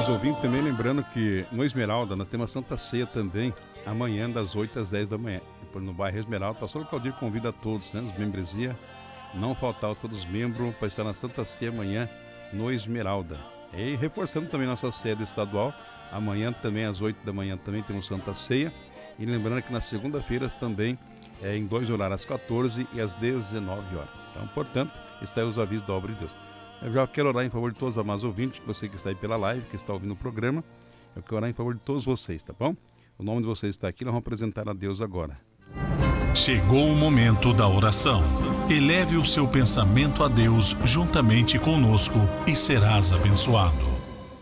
ouvintes, também lembrando que no Esmeralda nós temos a Santa Ceia também, amanhã das 8 às 10 da manhã. Depois no bairro Esmeralda, o pastor Claudir convida a todos, né, os membresia, não faltar todos os membros para estar na Santa Ceia amanhã no Esmeralda. E reforçando também nossa sede estadual, amanhã também às 8 da manhã também temos Santa Ceia. E lembrando que nas segunda-feiras também em 2 horários, às 14 e às 19 horas. Então, portanto, está aí os avisos da obra de Deus. Eu já quero orar em favor de todos os amados ouvintes, você que está aí pela live, que está ouvindo o programa. Eu quero orar em favor de todos vocês, tá bom? O nome de vocês está aqui, nós vamos apresentar a Deus agora. Chegou o momento da oração. Eleve o seu pensamento a Deus juntamente conosco e serás abençoado.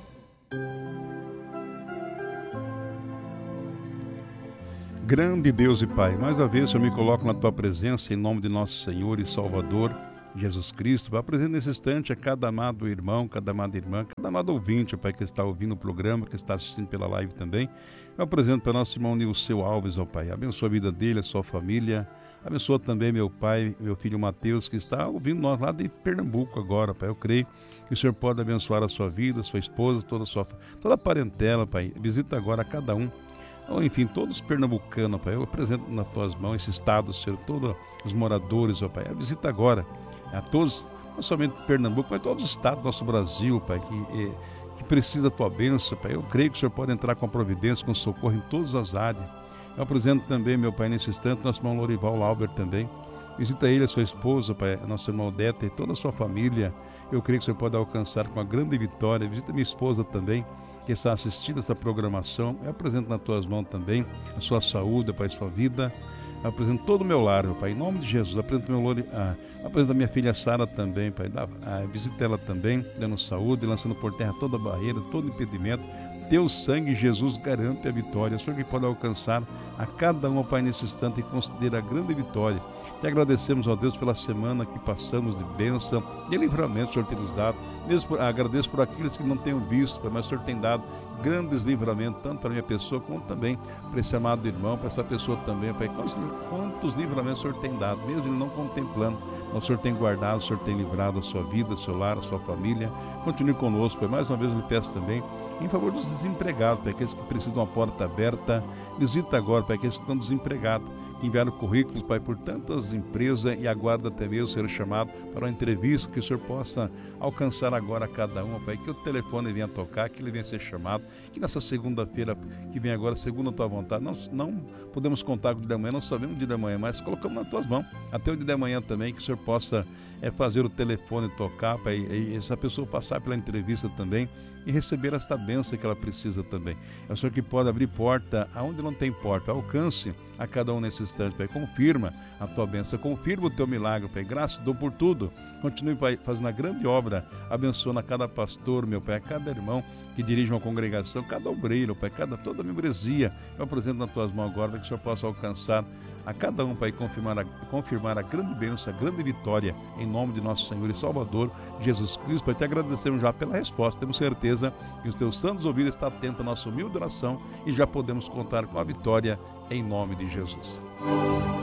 Grande Deus e Pai, mais uma vez eu me coloco na Tua presença em nome de nosso Senhor e Salvador Jesus Cristo. Apresento nesse instante a cada amado irmão, cada amada irmã, cada amado ouvinte, Pai, que está ouvindo o programa, que está assistindo pela live também. Eu apresento para nosso irmão Nilceu Alves, ó Pai. Abençoa a vida dele, a sua família. Abençoa também meu pai, meu filho Mateus, que está ouvindo nós lá de Pernambuco agora, Pai. Eu creio que o Senhor pode abençoar a sua vida, a sua esposa, toda a parentela, Pai. Visita agora cada um. Ou enfim, todos os pernambucanos, Pai, eu apresento nas Tuas mãos esse estado, Senhor, todos os moradores, ó Pai, visita agora a todos, não somente Pernambuco, mas todos os estados do nosso Brasil, Pai, que precisa da Tua bênção, Pai. Eu creio que o Senhor pode entrar com providência, com socorro em todas as áreas. Eu apresento também, meu Pai, nesse instante, nosso irmão Lorival Albert também. Visita ele, a sua esposa, Pai, a nossa irmã Odete e toda a sua família. Eu creio que o Senhor pode alcançar com uma grande vitória. Visita minha esposa também, que está assistindo essa programação. Eu apresento nas Tuas mãos também a sua saúde, Pai, a sua vida. Eu apresento todo o meu lar, meu Pai, em nome de Jesus. Apresento a minha filha Sara também, Pai. Visita ela também, dando saúde, lançando por terra toda a barreira, todo impedimento. Teu sangue, Jesus, garante a vitória. O Senhor que pode alcançar a cada um, Pai, nesse instante e conceder a grande vitória. Te agradecemos, ó Deus, pela semana que passamos de bênção, de livramento, o Senhor tem nos dado. Agradeço por aqueles que não tenham visto, Pai, mas o Senhor tem dado grandes livramentos, tanto para a minha pessoa, como também para esse amado irmão, para essa pessoa também, Pai. Quantos livramentos o Senhor tem dado, mesmo ele não contemplando, mas o Senhor tem guardado, o Senhor tem livrado a sua vida, o seu lar, a sua família. Continue conosco, Pai. Mais uma vez eu lhe peço também, em favor dos desempregados, Pai, aqueles que precisam de uma porta aberta. Visita agora, Pai, aqueles que estão desempregados, que enviaram currículos, Pai, por tantas empresas e aguarda até mesmo ser chamado para uma entrevista, que o Senhor possa alcançar agora cada um, Pai, que o telefone venha tocar, que ele venha ser chamado, que nessa segunda-feira que vem agora, segundo a Tua vontade, não podemos contar com o dia da manhã, não sabemos o dia da manhã, mas colocamos nas Tuas mãos, até o dia da manhã também, que o Senhor possa fazer o telefone tocar, Pai, e essa pessoa passar pela entrevista também e receber esta bênção que ela precisa também. É o Senhor que pode abrir porta aonde não tem porta. Alcance a cada um nesse instante, Pai. Confirma a Tua bênção, confirma o Teu milagre, Pai. Graças dou por tudo. Continue, Pai, fazendo a grande obra, abençoando a cada pastor, meu Pai, a cada irmão que dirige uma congregação, cada obreiro, Pai, toda a membresia. Eu apresento nas Tuas mãos agora, para que o Senhor possa alcançar a cada um, Pai, confirmar a grande bênção, a grande vitória, em nome de nosso Senhor e Salvador, Jesus Cristo. Pai, te agradecemos já pela resposta. Temos certeza que os Teus santos ouvidos estão atentos à nossa humilde oração e já podemos contar com a vitória em nome de Jesus.